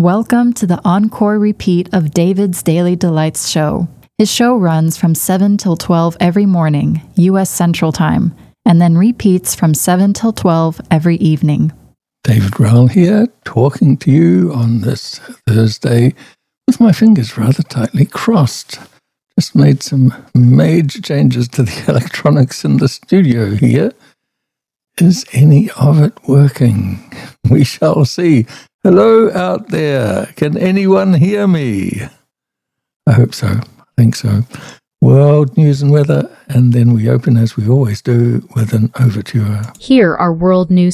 Welcome to the encore repeat of David's Daily Delights show. His show runs from 7 till 12 every morning, U.S. Central Time, and then repeats from 7 till 12 every evening. David Rowell here, talking to you on this Thursday with my fingers rather tightly crossed. Just made some major changes to the electronics in the studio here. Is any of it working? We shall see. Hello out there. Can anyone hear me? I hope so. I think so. World news and weather, and then we open, as we always do, with an overture. Here are world news